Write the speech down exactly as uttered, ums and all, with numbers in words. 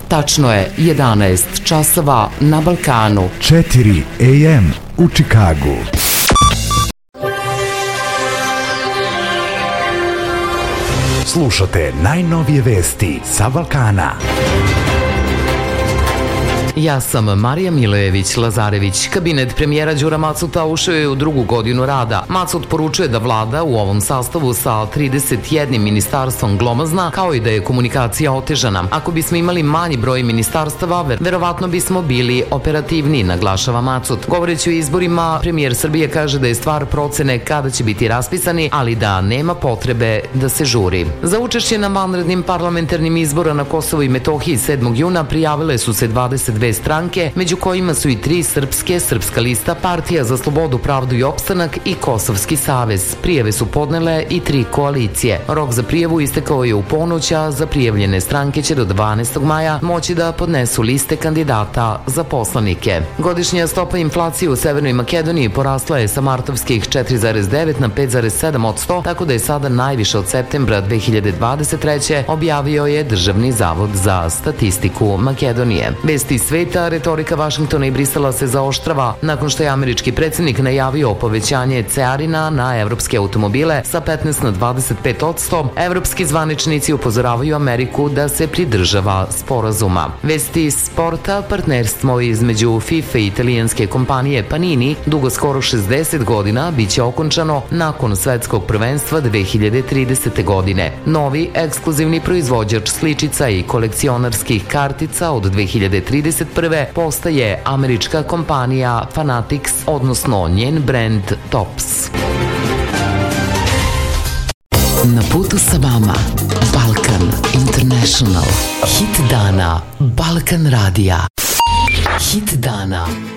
Tačno je jedanaest časova na Balkanu. četiri a m u Čikagu. Slušate najnovije vesti sa Balkana. Ja sam Marija Milojević-Lazarević. Kabinet premijera Đura Macuta ušao je u drugu godinu rada. Macut poručuje da vlada u ovom sastavu sa trideset jednim ministarstvom glomazna, kao i da je komunikacija otežana. Ako bismo imali manji broj ministarstava, verovatno bismo bili operativni, naglašava Macut. Govoreći o izborima, premijer Srbije kaže da je stvar procene kada će biti raspisani, ali da nema potrebe da se žuri. Za učešće na vanrednim parlamentarnim izbora na Kosovu i Metohiji sedmog juna prijavile su se dvadeset dve stranke, među kojima su i tri srpske, Srpska lista, Partija za slobodu, pravdu i opstanak i Kosovski savez. Prijave su podnele i tri koalicije. Rok za prijavu istekao je u ponoć, a za prijavljene stranke će do dvanaestog maja moći da podnesu liste kandidata za poslanike. Godišnja stopa inflacije u Severnoj Makedoniji porasla je sa martovskih četiri zarez devet na pet zarez sedam posto, tako da je sada najviše od septembra dve hiljade dvadeset treće, objavio je Državni zavod za statistiku Makedonije. Vesti sveta, retorika Vašingtona i Brisela se zaoštrava nakon što je američki predsjednik najavio povećanje carina na evropske automobile sa petnaest na dvadeset pet posto. Evropski zvaničnici upozoravaju Ameriku da se pridržava sporazuma. Vesti iz sporta, partnerstvo između FIFA i italijanske kompanije Panini dugo skoro šezdeset godina biće okončano nakon svetskog prvenstva dve hiljade tridesete. godine. Novi ekskluzivni proizvođač sličica i kolekcionarskih kartica od dve hiljade trideset prve postaje američka kompanija Fanatics, odnosno njen brend Tops. Na putu sa vama Balkan International. Hit dana Balkan radija. Hit dana